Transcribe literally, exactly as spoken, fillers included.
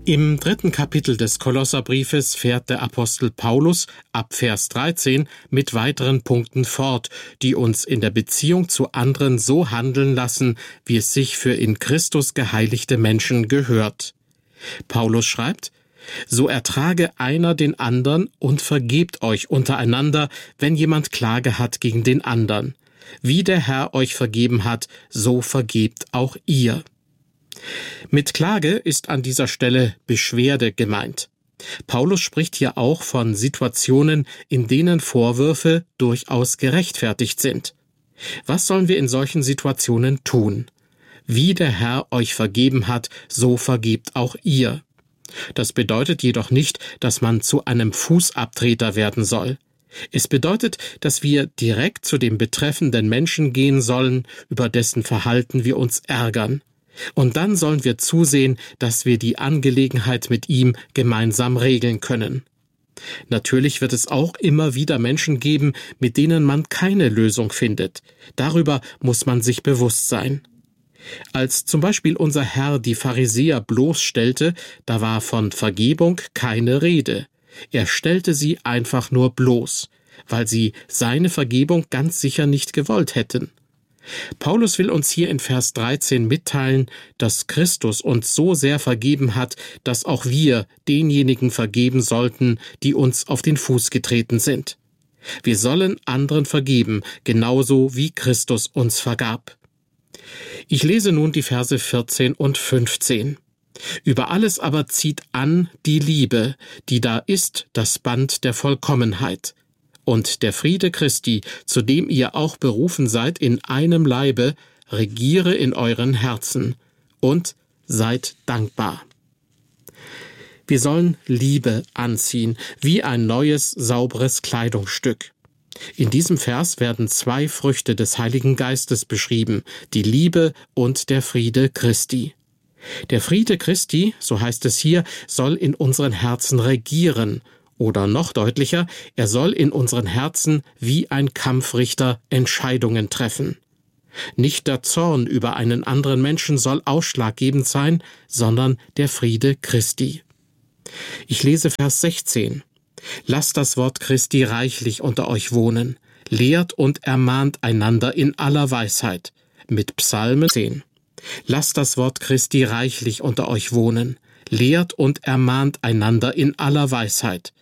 Im dritten Kapitel des Kolosserbriefes fährt der Apostel Paulus ab Vers dreizehn mit weiteren Punkten fort, die uns in der Beziehung zu anderen so handeln lassen, wie es sich für in Christus geheiligte Menschen gehört. Paulus schreibt: So ertrage einer den anderen und vergebt euch untereinander, wenn jemand Klage hat gegen den anderen. Wie der Herr euch vergeben hat, so vergebt auch ihr. Mit Klage ist an dieser Stelle Beschwerde gemeint. Paulus spricht hier auch von Situationen, in denen Vorwürfe durchaus gerechtfertigt sind. Was sollen wir in solchen Situationen tun? Wie der Herr euch vergeben hat, so vergebt auch ihr. Das bedeutet jedoch nicht, dass man zu einem Fußabtreter werden soll. Es bedeutet, dass wir direkt zu dem betreffenden Menschen gehen sollen, über dessen Verhalten wir uns ärgern. Und dann sollen wir zusehen, dass wir die Angelegenheit mit ihm gemeinsam regeln können. Natürlich wird es auch immer wieder Menschen geben, mit denen man keine Lösung findet. Darüber muss man sich bewusst sein. Als zum Beispiel unser Herr die Pharisäer bloßstellte, da war von Vergebung keine Rede. Er stellte sie einfach nur bloß, weil sie seine Vergebung ganz sicher nicht gewollt hätten. Paulus will uns hier in Vers dreizehn mitteilen, dass Christus uns so sehr vergeben hat, dass auch wir denjenigen vergeben sollten, die uns auf den Fuß getreten sind. Wir sollen anderen vergeben, genauso wie Christus uns vergab. Ich lese nun die Verse vierzehn und fünfzehn. Über alles aber zieht an die Liebe, die da ist das Band der Vollkommenheit. Und der Friede Christi, zu dem ihr auch berufen seid in einem Leibe, regiere in euren Herzen und seid dankbar. Wir sollen Liebe anziehen, wie ein neues, sauberes Kleidungsstück. In diesem Vers werden zwei Früchte des Heiligen Geistes beschrieben, die Liebe und der Friede Christi. Der Friede Christi, so heißt es hier, soll in unseren Herzen regieren. Oder noch deutlicher, er soll in unseren Herzen wie ein Kampfrichter Entscheidungen treffen. Nicht der Zorn über einen anderen Menschen soll ausschlaggebend sein, sondern der Friede Christi. Ich lese Vers sechzehn. Lasst das Wort Christi reichlich unter euch wohnen, lehrt und ermahnt einander in aller Weisheit. Mit Psalmen zehn. Lasst das Wort Christi reichlich unter euch wohnen, lehrt und ermahnt einander in aller Weisheit.